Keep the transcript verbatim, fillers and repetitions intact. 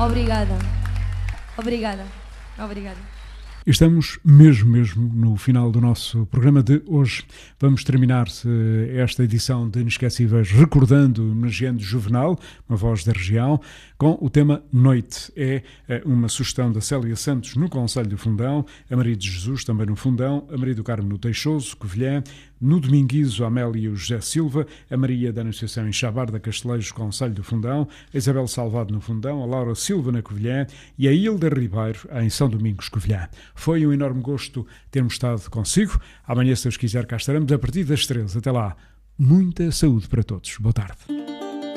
Obrigada. Obrigada. Obrigada. Estamos mesmo, mesmo no final do nosso programa de hoje. Vamos terminar esta edição de Inesquecíveis recordando, homenageando Juvenal, uma voz da região, com o tema Noite. É uma sugestão da Célia Santos no Conselho do Fundão, a Maria de Jesus também no Fundão, a Maria do Carmo no Teixoso, Covilhã, no Dominguizo, a Amélia e o José Silva, a Maria da Anunciação em Chabarda, Castelejos, Conselho do Fundão, a Isabel Salvado no Fundão, a Laura Silva na Covilhã e a Hilda Ribeiro em São Domingos, Covilhã. Foi um enorme gosto termos estado consigo. Amanhã, se Deus quiser, cá estaremos a partir das treze. Até lá, muita saúde para todos. Boa tarde.